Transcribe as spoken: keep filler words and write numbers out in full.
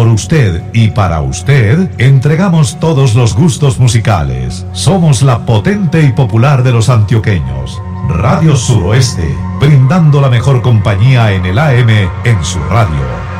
Por usted y para usted, entregamos todos los gustos musicales. Somos la potente y popular de los antioqueños. Radio Suroeste, brindando la mejor compañía en el A M en su radio.